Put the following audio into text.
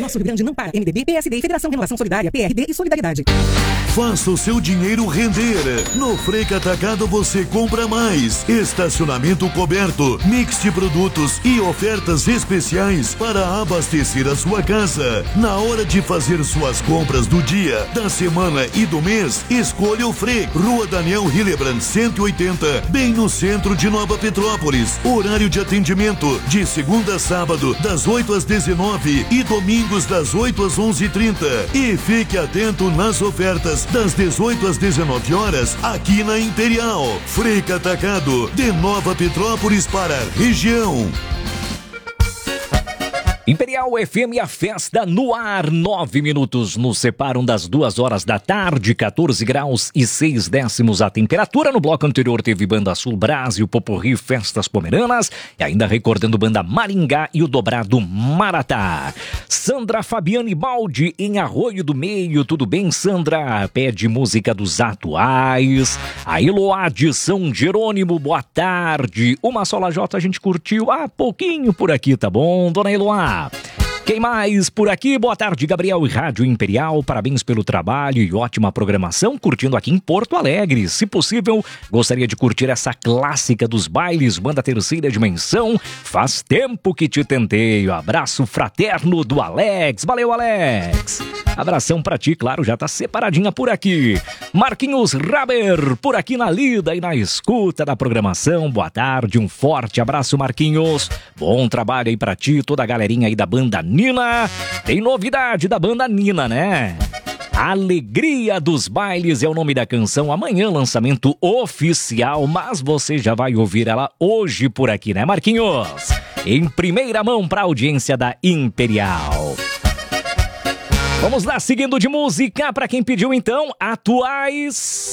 Nosso Rio Grande não para. MDB, PSD, Federação Renovação Solidária, PRD e Solidariedade. Faça o seu dinheiro render. No Freca Atacado você compra mais. Estacionamento coberto, mix de produtos e ofertas especiais para abastecer a sua casa. Na hora de fazer suas compras do dia, da semana e do mês, escolha o Frec. Rua Daniel Hillebrand, 180, bem no centro de Nova Petrópolis. Horário de atendimento de segunda a sábado, das 8 às 19 e domingos das 8 às 11h30. E fique atento nas ofertas das 18 às 19 horas aqui na Imperial. Freca Atacado, de Nova Petrópolis para a região. Imperial FM, a festa no ar. 9 minutos nos separam das 2 horas da tarde, 14 graus e 6 décimos a temperatura. No bloco anterior teve Banda Sul Brasil, Poporri, Festas Pomeranas e ainda recordando Banda Maringá e o Dobrado Maratá. Sandra Fabiane Baldi em Arroio do Meio, tudo bem, Sandra? Pede música dos atuais. A Eloá de São Jerônimo, boa tarde. Uma só lajota a gente curtiu há pouquinho por aqui, tá bom, dona Eloá? Quem mais por aqui? Boa tarde, Gabriel e Rádio Imperial. Parabéns pelo trabalho e ótima programação, curtindo aqui em Porto Alegre. Se possível, gostaria de curtir essa clássica dos bailes, Banda Terceira Dimensão. Faz tempo que te tentei. Abraço fraterno do Alex. Valeu, Alex. Abração pra ti, claro, já tá separadinha por aqui. Marquinhos Raber, por aqui na lida e na escuta da programação. Boa tarde, um forte abraço, Marquinhos. Bom trabalho aí pra ti, toda a galerinha aí da Banda Nina. Tem novidade da Banda Nina, né? Alegria dos Bailes é o nome da canção. Amanhã, lançamento oficial, mas você já vai ouvir ela hoje por aqui, né, Marquinhos? Em primeira mão pra audiência da Imperial. Vamos lá, seguindo de música, pra quem pediu então, Atuais.